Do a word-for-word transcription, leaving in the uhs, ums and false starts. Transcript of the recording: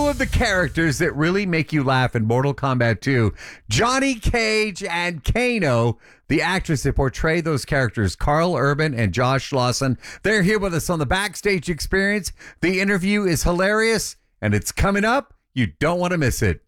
two of the characters that really make you laugh in Mortal Kombat two, Johnny Cage and Kano, the actors that portray those characters, Carl Urban and Josh Lawson. They're here with us on the Backstage Experience. The interview is hilarious, and it's coming up. You don't want to miss it.